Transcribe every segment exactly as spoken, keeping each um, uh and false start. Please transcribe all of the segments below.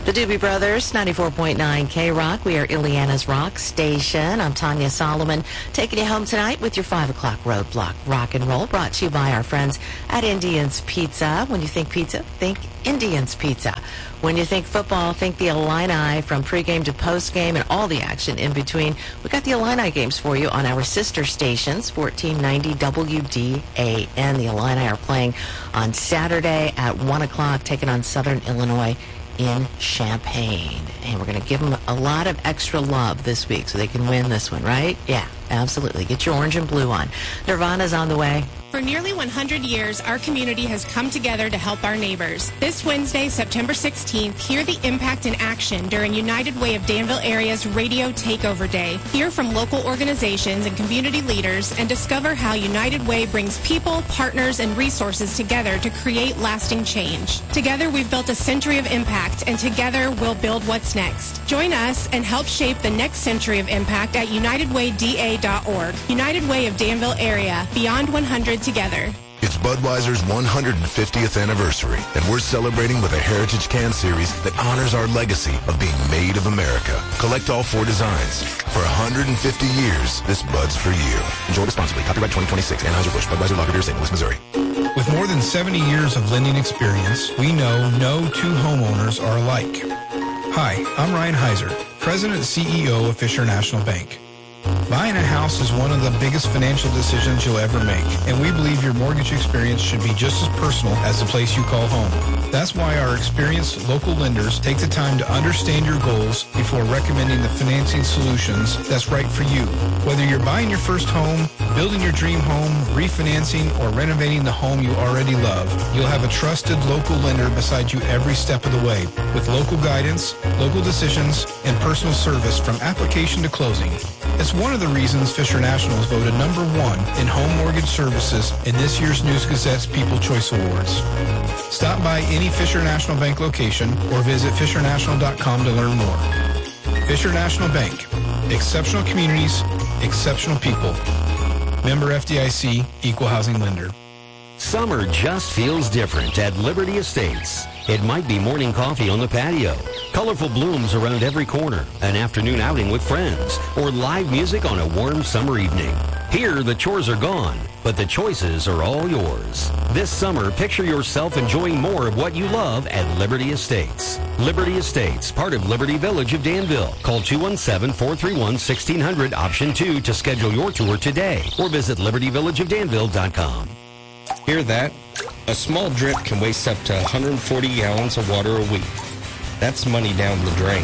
The Doobie Brothers, ninety-four point nine K-Rock. We are Ileana's Rock Station. I'm Tanya Solomon, taking you home tonight with your five o'clock Roadblock Rock and Roll, brought to you by our friends at Indians Pizza. When you think pizza, think Indians Pizza. When you think football, think the Illini. From pregame to postgame and all the action in between, we got the Illini games for you on our sister stations, fourteen ninety W D A N. The Illini are playing on Saturday at one o'clock, taking on Southern Illinois in Champaign. And we're going to give them a lot of extra love this week so they can win this one, right? Yeah, absolutely. Get your orange and blue on. Nirvana's on the way. For nearly one hundred years, our community has come together to help our neighbors. This Wednesday, September sixteenth, hear the impact in action during United Way of Danville Area's Radio Takeover Day. Hear from local organizations and community leaders and discover how United Way brings people, partners, and resources together to create lasting change. Together, we've built a century of impact, and together, we'll build what's next. Join us and help shape the next century of impact at united way d a dot org. United Way of Danville Area, beyond one hundred together. It's Budweiser's one hundred fiftieth anniversary, and we're celebrating with a Heritage Can Series that honors our legacy of being made of America. Collect all four designs. For one hundred fifty years, this Bud's for you. Enjoy responsibly. Copyright twenty twenty-six. Anheuser-Busch. Budweiser Lager Beer, Saint Louis, Missouri. With more than seventy years of lending experience, we know no two homeowners are alike. Hi, I'm Ryan Heiser, President and C E O of Fisher National Bank. Buying a house is one of the biggest financial decisions you'll ever make, and we believe your mortgage experience should be just as personal as the place you call home. That's why our experienced local lenders take the time to understand your goals before recommending the financing solutions that's right for you. Whether you're buying your first home, building your dream home, refinancing, or renovating the home you already love, you'll have a trusted local lender beside you every step of the way, with local guidance, local decisions, and personal service from application to closing. It's one of the reasons Fisher National is voted number one in home mortgage services in this year's News Gazette's People Choice Awards. Stop by any Fisher National Bank location or visit fisher national dot com to learn more. Fisher National Bank. Exceptional communities, exceptional people. Member F D I C, Equal Housing Lender. Summer just feels different at Liberty Estates. It might be morning coffee on the patio, colorful blooms around every corner, an afternoon outing with friends, or live music on a warm summer evening. Here, the chores are gone, but the choices are all yours. This summer, picture yourself enjoying more of what you love at Liberty Estates. Liberty Estates, part of Liberty Village of Danville. Call two one seven, four three one, one six zero zero, option two to schedule your tour today, or visit liberty village of danville dot com. Hear that? A small drip can waste up to one hundred forty gallons of water a week. That's money down the drain.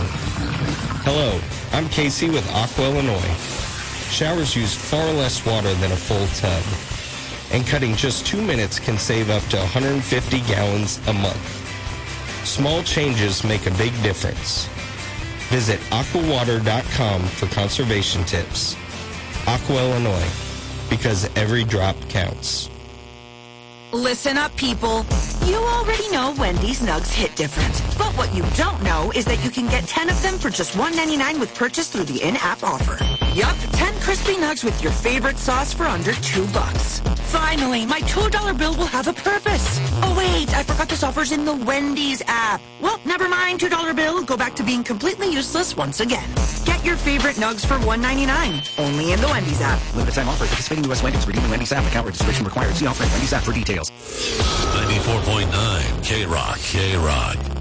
Hello, I'm Casey with Aqua Illinois. Showers use far less water than a full tub, and cutting just two minutes can save up to one hundred fifty gallons a month. Small changes make a big difference. Visit aqua water dot com for conservation tips. Aqua Illinois, because every drop counts. Listen up, people. You already know Wendy's nugs hit different. But what you don't know is that you can get ten of them for just one ninety-nine with purchase through the in-app offer. Yup, ten crispy nugs with your favorite sauce for under two bucks. Finally, my two dollar bill will have a purpose. Oh wait, I forgot this offer's in the Wendy's app. Well, never mind, two dollar bill. Go back to being completely useless once again. Get your favorite nugs for one ninety-nine. Only in the Wendy's app. Limited time offer. Participating U S Wendy's. Redeeming Wendy's app. Account registration required. See offer at Wendy's app for details. ninety-four point nine K-Rock, K-Rock.